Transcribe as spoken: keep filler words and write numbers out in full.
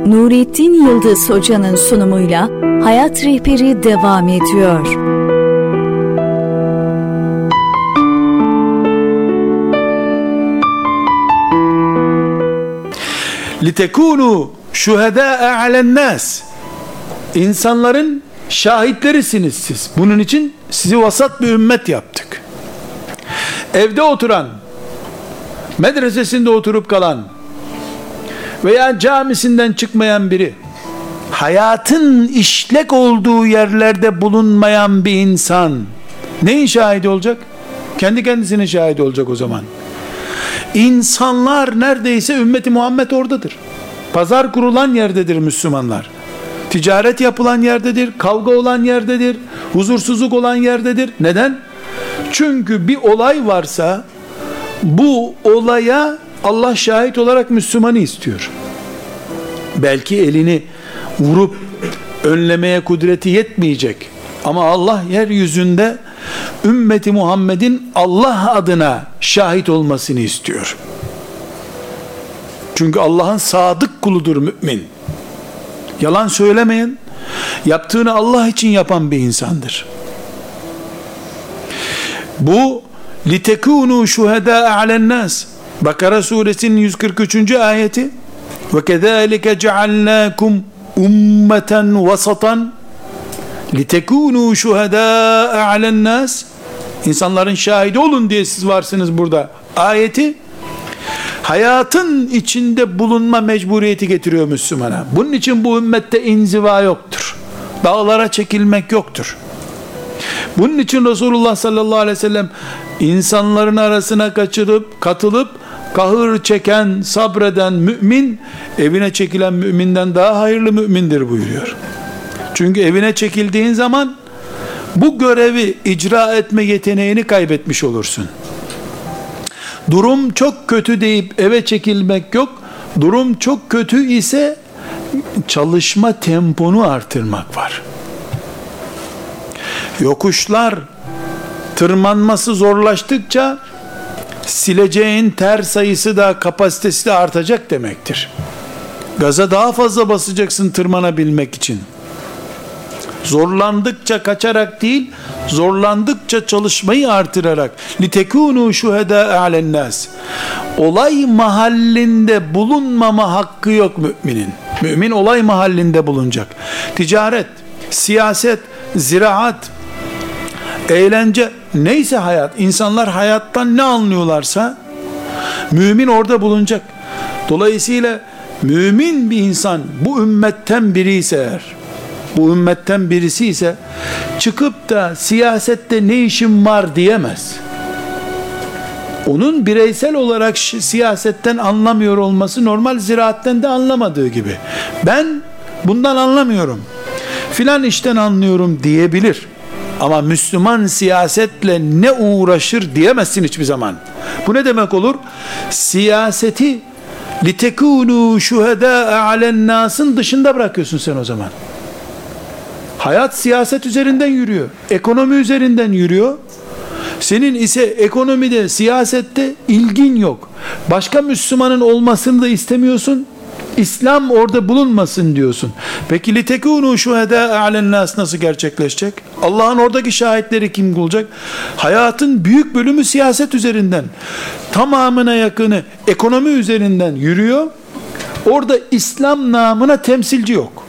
Nurettin Yıldız Hoca'nın sunumuyla Hayat Rehberi devam ediyor. لِتَكُونُوا شُهَدَاءَ عَلَى النَّاسِ İnsanların şahitlerisiniz siz. Bunun için sizi vasat bir ümmet yaptık. Evde oturan, medresesinde oturup kalan veya camisinden çıkmayan biri, hayatın işlek olduğu yerlerde bulunmayan bir insan neyin şahidi olacak? Kendi kendisine şahit olacak o zaman. İnsanlar neredeyse ümmeti Muhammed oradadır. Pazar kurulan yerdedir Müslümanlar. Ticaret yapılan yerdedir, kavga olan yerdedir, huzursuzluk olan yerdedir. Neden? Çünkü bir olay varsa bu olaya Allah şahit olarak Müslümanı istiyor. Belki elini vurup önlemeye kudreti yetmeyecek. Ama Allah yeryüzünde ümmeti Muhammed'in Allah adına şahit olmasını istiyor. Çünkü Allah'ın sadık kuludur mümin. Yalan söylemeyen, yaptığını Allah için yapan bir insandır. Bu لِتَكُونُوا شُهَدَاءَ عَلَى النَّاسِ Bakara suresinin yüz kırk üçüncü ayeti وَكَذَٰلِكَ جَعَلْنَاكُمْ اُمَّةً وَسَطًا لِتَكُونُوا شُهَدَاءَ عَلَى النَّاسِ İnsanların şahidi olun diye siz varsınız burada ayeti hayatın içinde bulunma mecburiyeti getiriyor Müslümana. Bunun için bu ümmette inziva yoktur. Dağlara çekilmek yoktur. Bunun için Resulullah sallallahu aleyhi ve sellem insanların arasına kaçırıp katılıp kahır çeken, sabreden mümin evine çekilen müminden daha hayırlı mümindir buyuruyor. Çünkü evine çekildiğin zaman bu görevi icra etme yeteneğini kaybetmiş olursun. Durum çok kötü deyip eve çekilmek yok. Durum çok kötü ise çalışma temponu artırmak var. Yokuşlar tırmanması zorlaştıkça sileceğin ter sayısı da kapasitesi de artacak demektir. Gaza daha fazla basacaksın tırmanabilmek için. Zorlandıkça kaçarak değil, zorlandıkça çalışmayı artırarak litekunu şuhedâ ale'nnâs. Olay mahallinde bulunmama hakkı yok müminin. Mümin olay mahallinde bulunacak. Ticaret, siyaset, ziraat, eğlence, neyse hayat, insanlar hayattan ne anlıyorlarsa mümin orada bulunacak. Dolayısıyla mümin bir insan bu ümmetten biri ise eğer, bu ümmetten birisi ise çıkıp da siyasette ne işim var diyemez. Onun bireysel olarak siyasetten anlamıyor olması normal, ziraatten de anlamadığı gibi. Ben bundan anlamıyorum, filan işten anlıyorum diyebilir. Ama Müslüman siyasetle ne uğraşır diyemezsin hiçbir zaman. Bu ne demek olur? Siyaseti litekûnû şuhedâ alennâsın dışında bırakıyorsun sen o zaman. Hayat siyaset üzerinden yürüyor. Ekonomi üzerinden yürüyor. Senin ise ekonomide, siyasette ilgin yok. Başka Müslümanın olmasını da istemiyorsun. İslam orada bulunmasın diyorsun. Peki litekûnû şuhedâ alennâs nasıl gerçekleşecek? Allah'ın oradaki şahitleri kim olacak? Hayatın büyük bölümü siyaset üzerinden, tamamına yakını ekonomi üzerinden yürüyor. Orada İslam namına temsilci yok.